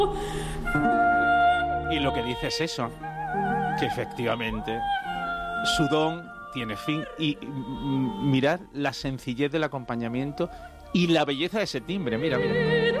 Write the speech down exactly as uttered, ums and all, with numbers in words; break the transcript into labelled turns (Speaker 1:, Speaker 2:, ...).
Speaker 1: Y lo que dice es eso, que efectivamente su don tiene fin. Y mm, mirad la sencillez del acompañamiento y la belleza de ese timbre. Mira, mira.